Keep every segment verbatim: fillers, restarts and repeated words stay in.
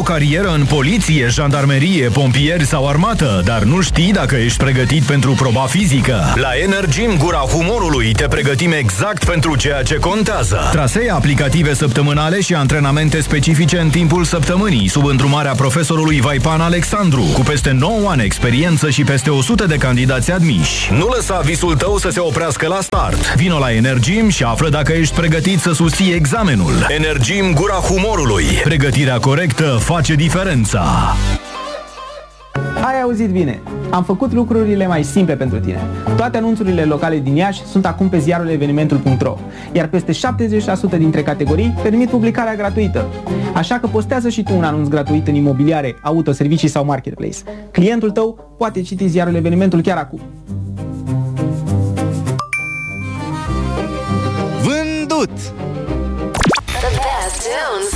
carieră în poliție, jandarmerie, pompieri sau armată, dar nu știi dacă ești pregătit pentru proba fizică? La Energym Gura Humorului te pregătim exact pentru ceea ce contează. Trasee aplicative săptămânale și antrenamente specifice în timpul săptămânii, sub îndrumarea profesorului Vaipan Alexandru, cu peste nouă ani experiență și peste o sută de candidați admiși. Nu lăsa visul tău să se oprească la start. Vino la Energym și află dacă ești pregătit să susții examenul. Energym Gura Humorului. Pregătirea corectă face diferența. Ai auzit bine! Am făcut lucrurile mai simple pentru tine. Toate anunțurile locale din Iași sunt acum pe ziarul evenimentul punct ro, iar peste șaptezeci la sută dintre categorii permit publicarea gratuită. Așa că postează și tu un anunț gratuit în imobiliare, auto, servicii sau marketplace. Clientul tău poate citi ziarul evenimentul chiar acum. Vândut! The best tunes.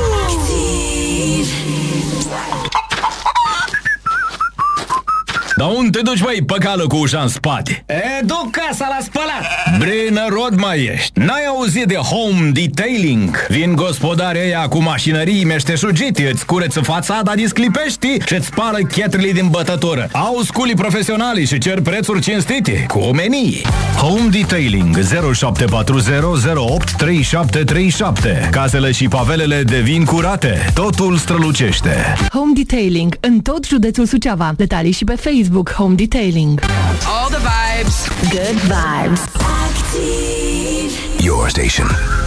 Dar unde te duci, băi, păcală cu ușa în spate? E, duc casa la spălat. Bre, nărod mai ești. N-ai auzit de Home Detailing? Vin gospodari ăia cu mașinării meșteșugite, îți cureță fațada din sclipești și îți spală chetrile din bătătură. Au sculii profesionali și cer prețuri cinstite, cu omenii. Home Detailing zero șapte patru zero zero opt trei șapte trei șapte. Casele și pavelele devin curate. Totul strălucește. Home Detailing în tot județul Suceava. Detalii și pe Facebook. Home Detailing. All the vibes. Good vibes. Active. Your station.